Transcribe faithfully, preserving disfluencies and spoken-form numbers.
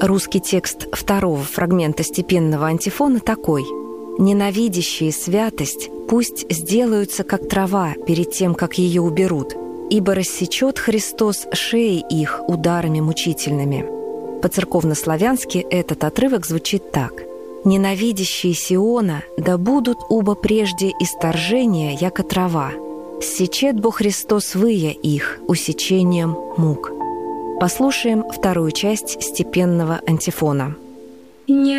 Русский текст второго фрагмента степенного антифона такой: «Ненавидящие святость пусть сделаются, как трава, перед тем, как ее уберут, ибо рассечет Христос шеи их ударами мучительными». По-церковнославянски этот отрывок звучит так: «Ненавидящие Сиона, да будут уба прежде исторжения, яко трава. Сечет Бо Христос выя их усечением мук». Послушаем вторую часть степенного антифона. Не